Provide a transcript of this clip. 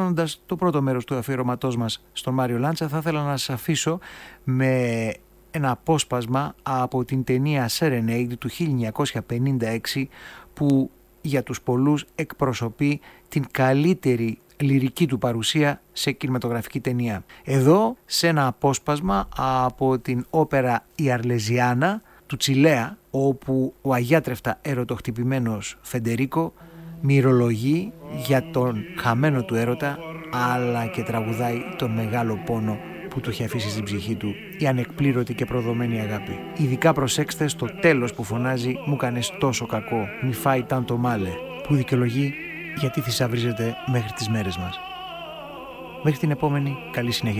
τελειώνοντας το πρώτο μέρος του αφιερωματός μας στον Μάριο Λάντσα, θα ήθελα να σας αφήσω με ένα απόσπασμα από την ταινία Serenade του 1956, που για τους πολλούς εκπροσωπεί την καλύτερη λυρική του παρουσία σε κινηματογραφική ταινία. Εδώ, σε ένα απόσπασμα από την όπερα «Η Αρλεζιάνα» του Τσιλέα, όπου ο αγιάτρευτα ερωτοχτυπημένος Φεντερίκο μυρολογεί για τον χαμένο του έρωτα, αλλά και τραγουδάει τον μεγάλο πόνο που του έχει αφήσει στην ψυχή του η ανεκπλήρωτη και προδομένη αγάπη. Ειδικά προσέξτε στο τέλος που φωνάζει «Μου κάνες τόσο κακό, μη φάει τάντο μάλε», που δικαιολογεί γιατί θησαυρίζεται μέχρι τις μέρες μας. Μέχρι την επόμενη, καλή συνέχεια.